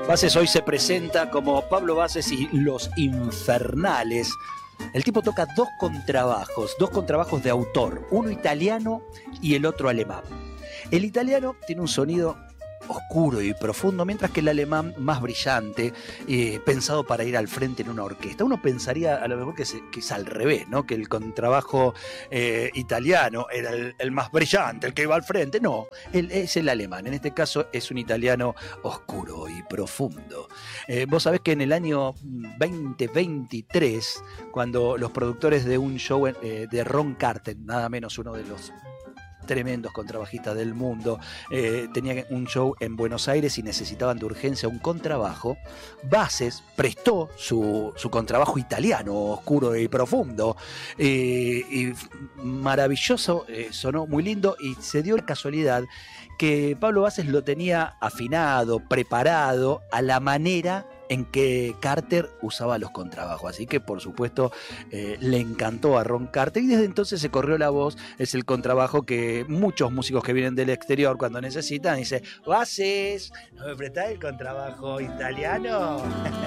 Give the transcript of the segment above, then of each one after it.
Bases hoy se presenta como Pablo Bases y Los Infernales. El tipo toca dos contrabajos de autor, uno italiano y el otro alemán. El italiano tiene un sonido oscuro y profundo, mientras que el alemán más brillante, pensado para ir al frente en una orquesta. Uno pensaría a lo mejor que es al revés, ¿no? Que el contrabajo italiano era el más brillante, el que iba al frente. No, es el alemán. En este caso es un italiano oscuro y profundo. Vos sabés que en el año 2023, cuando los productores de un show de Ron Carter, nada menos uno de los tremendos contrabajistas del mundo, tenían un show en Buenos Aires y necesitaban de urgencia un contrabajo, Bases prestó su contrabajo italiano, oscuro y profundo, y maravilloso, sonó muy lindo, y se dio la casualidad que Pablo Bases lo tenía afinado, preparado a la manera en que Carter usaba los contrabajos. Así que, por supuesto, le encantó a Ron Carter y desde entonces se corrió la voz. Es el contrabajo que muchos músicos que vienen del exterior, cuando necesitan, dicen: Bases, ¿no me prestás el contrabajo italiano?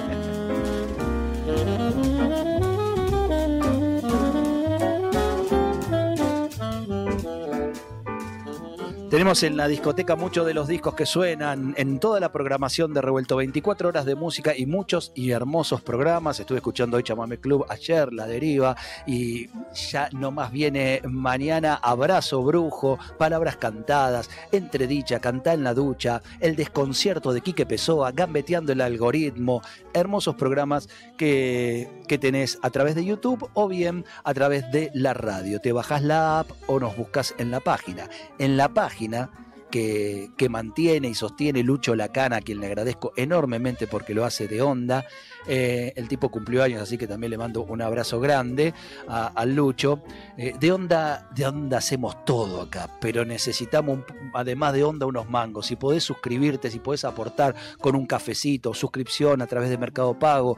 Tenemos en la discoteca muchos de los discos que suenan en toda la programación de Revuelto, 24 horas de música y muchos y hermosos programas. Estuve escuchando hoy Chamamé Club, ayer La Deriva, y ya nomás viene mañana Abrazo Brujo, Palabras Cantadas, Entredicha, Cantá en la Ducha, El Desconcierto de Quique Pessoa, Gambeteando el Algoritmo. Hermosos programas que tenés a través de YouTube o bien a través de la radio. Te bajás la app o nos buscas en la página. En la página que mantiene y sostiene Lucho Lacana, a quien le agradezco enormemente porque lo hace de onda. El tipo cumplió años, así que también le mando un abrazo grande al Lucho. De onda hacemos todo acá, pero necesitamos, además de onda, unos mangos. Si podés suscribirte, si podés aportar con un cafecito, suscripción a través de Mercado Pago,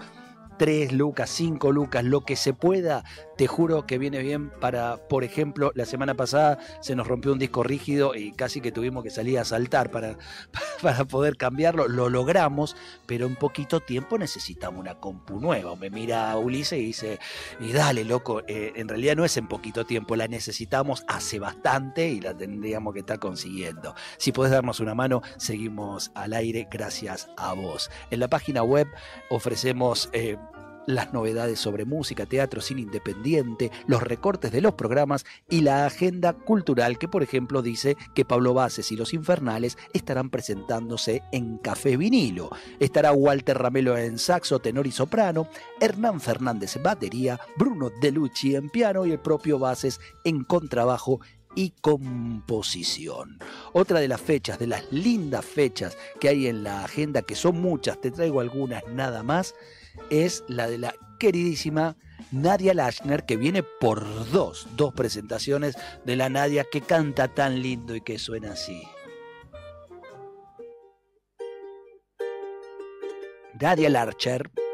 3 lucas, 5 lucas, lo que se pueda, te juro que viene bien para, por ejemplo, la semana pasada se nos rompió un disco rígido y casi que tuvimos que salir a saltar para poder cambiarlo. Lo logramos, pero en poquito tiempo necesitamos una compu nueva. Me mira Ulises y dice: y dale, loco, en realidad no es en poquito tiempo, la necesitamos hace bastante y la tendríamos que estar consiguiendo. Si podés darnos una mano, seguimos al aire gracias a vos. En la página web ofrecemos las novedades sobre música, teatro, cine independiente, los recortes de los programas y la agenda cultural que, por ejemplo, dice que Pablo Bases y Los Infernales estarán presentándose en Café Vinilo. Estará Walter Ramelo en saxo, tenor y soprano, Hernán Fernández en batería, Bruno Delucci en piano y el propio Bases en contrabajo y composición. Otra de las fechas, de las lindas fechas que hay en la agenda, que son muchas, te traigo algunas nada más, es la de la queridísima Nadia Lachner, que viene por dos presentaciones de la Nadia, que canta tan lindo y que suena así. Nadia Lachner